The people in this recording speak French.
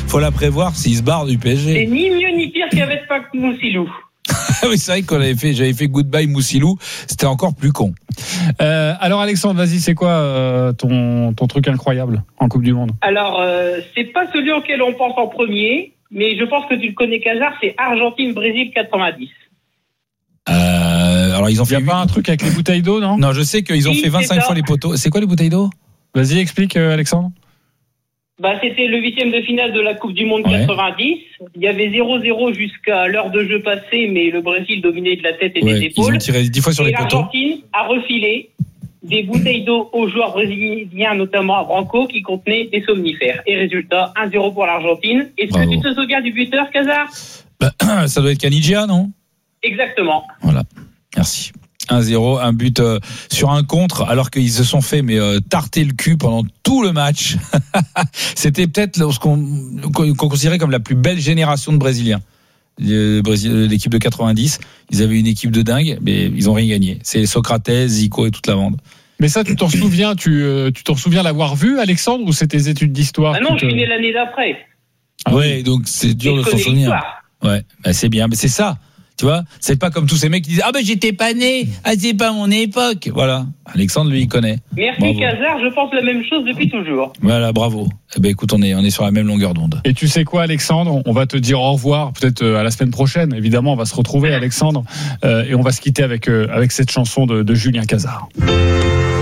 faut la prévoir s'il se barre du PSG. C'est ni mieux ni pire qu'avec Pac Moussilou. Oui, c'est vrai j'avais fait Goodbye Moussilou, c'était encore plus con. Alors Alexandre, vas-y, c'est quoi ton truc incroyable en Coupe du Monde? Alors, c'est pas celui auquel on pense en premier, mais je pense que tu le connais, Casar, c'est Argentine-Brésil 90. Alors ils ont fait. Il n'y a pas un truc avec les bouteilles d'eau, non? Non, je sais qu'ils ont fait 25 fois les poteaux. C'est quoi les bouteilles d'eau? Vas-y, explique, Alexandre. C'était le 8e de finale de la Coupe du Monde 90. Il y avait 0-0 jusqu'à l'heure de jeu passée, mais le Brésil dominait de la tête et des épaules. Ils ont tiré 10 fois sur les poteaux. L'Argentine a refilé des bouteilles d'eau aux joueurs brésiliens, notamment à Branco, qui contenaient des somnifères. Et résultat, 1-0 pour l'Argentine. Est-ce que tu te souviens du buteur, Casar? Ça doit être Canigia, non? Exactement. Voilà, merci. 1-0, un but sur un contre, alors qu'ils se sont fait tarter le cul pendant tout le match. C'était peut-être ce qu'on considérait comme la plus belle génération de Brésiliens. L'équipe de 90, ils avaient une équipe de dingue, mais ils ont rien gagné. C'est Socrates, Zico et toute la bande. Mais ça, tu t'en souviens, tu t'en souviens l'avoir vu, Alexandre, ou c'est tes études d'histoire? Non, je suis né l'année d'après. Ouais, donc c'est dur de s'en souvenir. Ouais, c'est bien, mais c'est ça. Tu vois, c'est pas comme tous ces mecs qui disent j'étais pas né, c'est pas mon époque. Voilà, Alexandre lui il connaît. Merci Casar, je pense la même chose depuis toujours. Voilà, bravo. Écoute, on est sur la même longueur d'onde. Et tu sais quoi, Alexandre, on va te dire au revoir, peut-être à la semaine prochaine. Évidemment, on va se retrouver, Alexandre, et on va se quitter avec cette chanson de Julien Casar.